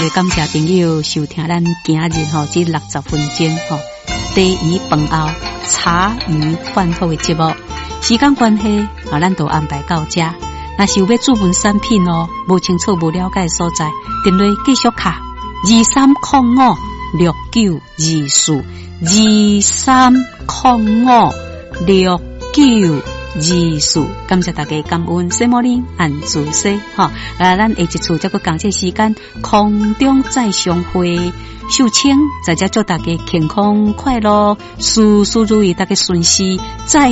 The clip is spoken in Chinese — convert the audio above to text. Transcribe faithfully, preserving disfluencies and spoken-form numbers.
个感谢朋友收听咱今日吼这六十分钟吼第一饭后茶余饭后的节目。时间关系啊，咱都安排到这。若是有要注文产品哦，无清楚无了解的所在，电话继续卡二三零五六九二四二三零五六九二四。感谢大家感恩西摩林按自西哈啊，咱下一次再个讲这时间空中再相会。秀清在这祝大家健康快乐，事事如意，大家顺心再